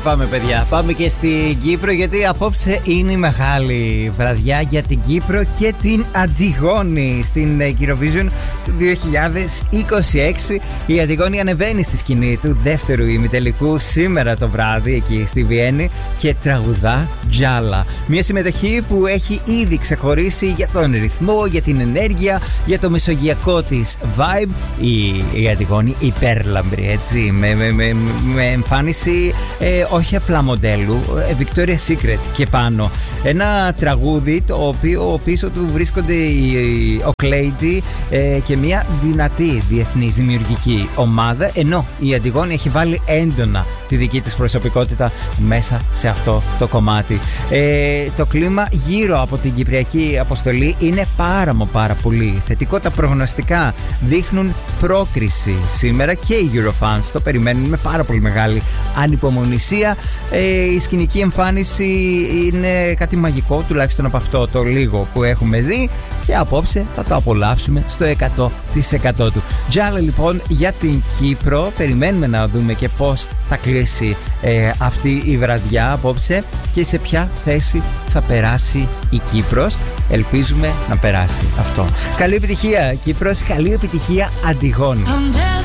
πάμε παιδιά, πάμε και στην Κύπρο, γιατί απόψε είναι η μεγάλη βραδιά για την Κύπρο και την Αντιγόνη στην Eurovision του 2026. Η Αντιγόνη ανεβαίνει στη σκηνή του δεύτερου ημιτελικού σήμερα το βράδυ εκεί στη Βιέννη και τραγουδά Τζάλα. Μια συμμετοχή που έχει ήδη ξεχωρίσει για τον ρυθμό, για την ενέργεια, για το μεσογειακό της vibe. Η Αντιγόνη υπέρλαμπρη, έτσι, με εμφάνιση όχι απλά μοντέλου, Victoria's Secret και πάνω. Ένα τραγούδι το οποίο πίσω του βρίσκονται ο Κλέιντι και μια δυνατή διεθνής δημιουργική ομάδα, ενώ η Αντιγόνη έχει βάλει έντονα τη δική της προσωπικότητα μέσα σε αυτό το κομμάτι. Το κλίμα γύρω από την κυπριακή αποστολή είναι πάρα πολύ θετικό. Τα προγνωστικά δείχνουν πρόκριση σήμερα και οι Eurofans το περιμένουν με πάρα πολύ μεγάλη ανυπομονησία. Η σκηνική εμφάνιση είναι κάτι μαγικό, τουλάχιστον από αυτό το λίγο που έχουμε δει, και απόψε θα το απολαύσουμε στο 100% του. Τζάλα λοιπόν για την Κύπρο. Περιμένουμε να δούμε και πώς θα κλείσει αυτή η βραδιά απόψε και σε ποια θέση θα περάσει η Κύπρος. Ελπίζουμε να περάσει αυτό. Καλή επιτυχία Κύπρος, καλή επιτυχία Αντιγόνη.